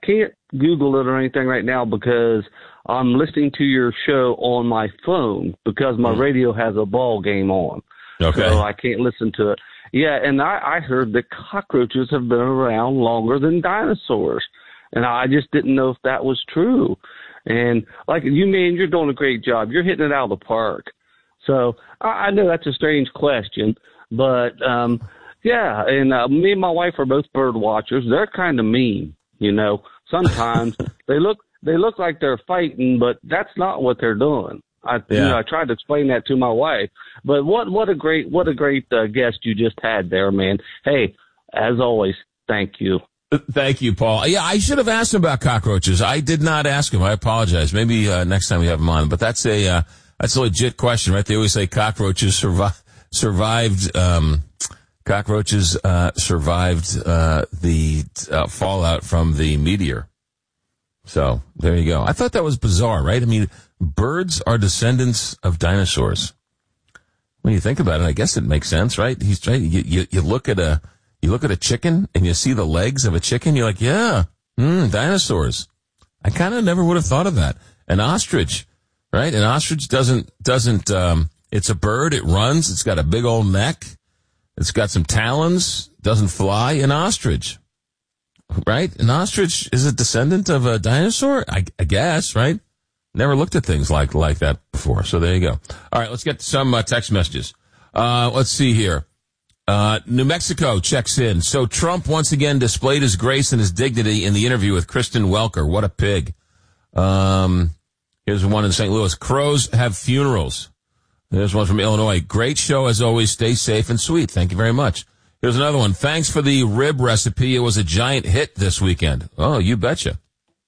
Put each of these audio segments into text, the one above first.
can't Google it or anything right now because I'm listening to your show on my phone because my radio has a ball game on. Okay. So I can't listen to it. Yeah, and I heard that cockroaches have been around longer than dinosaurs. And I just didn't know if that was true. And like you, man, you're doing a great job. You're hitting it out of the park. So I know that's a strange question, but yeah. And me and my wife are both bird watchers. They're kind of mean, you know. Sometimes they look like they're fighting, but that's not what they're doing. I tried to explain that to my wife. But what a great guest you just had there, man. Hey, as always, thank you. Thank you, Paul. Yeah, I should have asked him about cockroaches. I did not ask him. I apologize. Maybe next time we have him on. But that's a legit question, right? They always say cockroaches survived the fallout from the meteor. So there you go. I thought that was bizarre, right? I mean, birds are descendants of dinosaurs. When you think about it, I guess it makes sense, right? He's trying. You look at a chicken and you see the legs of a chicken. You're like, yeah, dinosaurs. I kind of never would have thought of that. An ostrich, right? An ostrich doesn't. It's a bird. It runs. It's got a big old neck. It's got some talons. Doesn't fly. An ostrich, right? An ostrich is a descendant of a dinosaur. I guess, right? Never looked at things like that before. So there you go. All right, let's get to some text messages. Let's see here. New Mexico checks in. So Trump once again displayed his grace and his dignity in the interview with Kristen Welker. What a pig. Here's one in St. Louis. Crows have funerals. There's one from Illinois. Great show as always. Stay safe and sweet. Thank you very much. Here's another one. Thanks for the rib recipe. It was a giant hit this weekend. Oh, you betcha.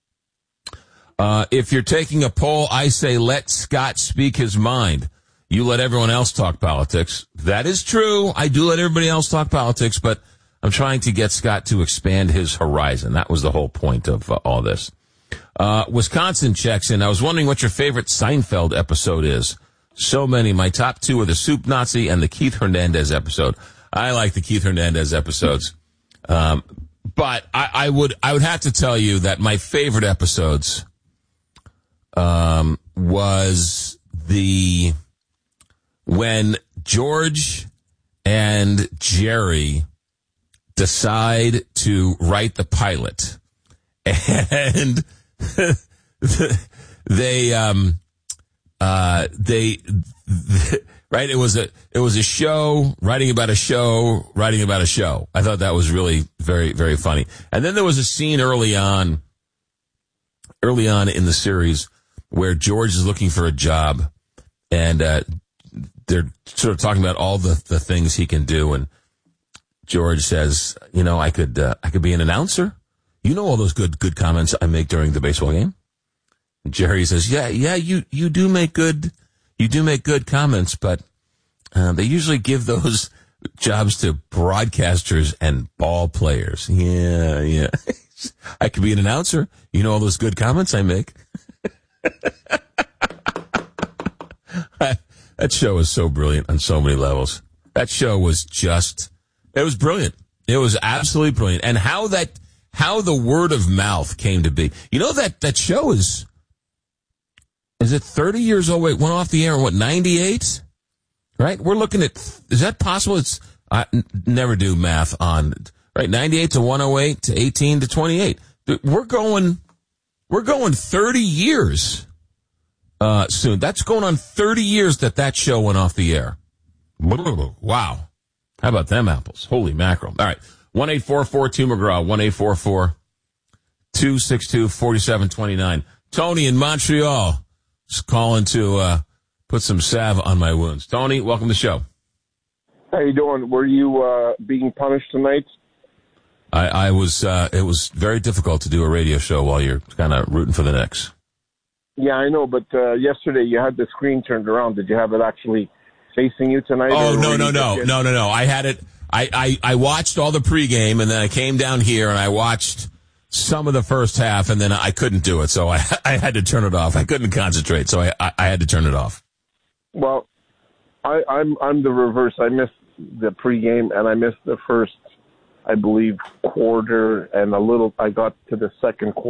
If you're taking a poll, I say let Scott speak his mind. You let everyone else talk politics. That is true. I do let everybody else talk politics, but I'm trying to get Scott to expand his horizon. That was the whole point of all this. Wisconsin checks in. I was wondering what your favorite Seinfeld episode is. So many. My top two are the Soup Nazi and the Keith Hernandez episode. I like the Keith Hernandez episodes. But I would have to tell you that my favorite episodes was when George and Jerry decide to write the pilot, and they right. It was a show writing about a show. I thought that was really very, very funny. And then there was a scene early on in the series where George is looking for a job, and they're sort of talking about all the things he can do, and George says, "You know, I could be an announcer. You know all those good comments I make during the baseball game." And Jerry says, "Yeah, you do make good comments, but they usually give those jobs to broadcasters and ball players." Yeah. I could be an announcer. You know all those good comments I make. That show was so brilliant on so many levels. That show was it was brilliant. It was absolutely brilliant. And how the word of mouth came to be. You know that show is it 30 years old? Wait, went off the air in 98? Right? We're looking at, is that possible? I never do math on, right? 98 to 108 to 18 to 28. We're going 30 years. Soon. That's going on 30 years that show went off the air. Wow. How about them apples? Holy mackerel. All right. 1-844-2McGraw. 1-844-262-4729. Tony in Montreal is calling to put some salve on my wounds. Tony, welcome to the show. How you doing? Were you being punished tonight? I was. It was very difficult to do a radio show while you're kind of rooting for the Knicks. Yeah, I know, but yesterday you had the screen turned around. Did you have it actually facing you tonight? Oh, no. I had it. I watched all the pregame, and then I came down here and I watched some of the first half, and then I couldn't do it, so I had to turn it off. I couldn't concentrate, so I had to turn it off. Well, I'm the reverse. I missed the pregame, and I missed the first, I believe, quarter, and I got to the second quarter.